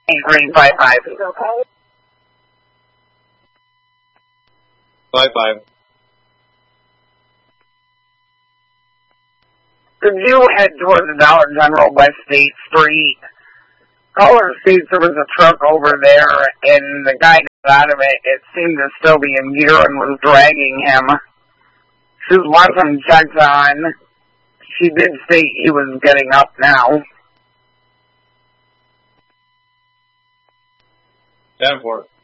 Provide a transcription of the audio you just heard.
Green 5-5. Okay. 5-5. Could you head toward the Dollar General West State Street? Caller states there was a truck over there, and the guy got out of it. It seemed to still be in gear and was dragging him. She wants him checked on. She did state he was getting up now. 10-4.